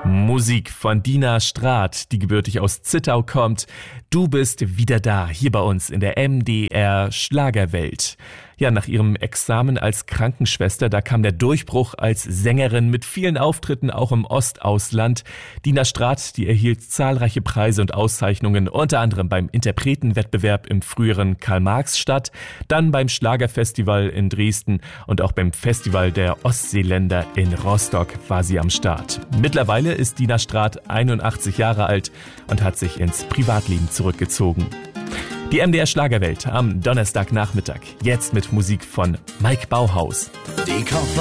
Musik von Dina Straat, die gebürtig aus Zittau kommt. Du bist wieder da, hier bei uns in der MDR Schlagerwelt. Ja, nach ihrem Examen als Krankenschwester, da kam der Durchbruch als Sängerin mit vielen Auftritten auch im Ostausland. Dina Straat, die erhielt zahlreiche Preise und Auszeichnungen, unter anderem beim Interpretenwettbewerb im früheren Karl-Marx-Stadt, dann beim Schlagerfestival in Dresden und auch beim Festival der Ostseeländer in Rostock war sie am Start. Mittlerweile ist Dina Straat 81 Jahre alt und hat sich ins Privatleben zurückgezogen. Die MDR Schlagerwelt am Donnerstagnachmittag. Jetzt mit Musik von Mike Bauhaus.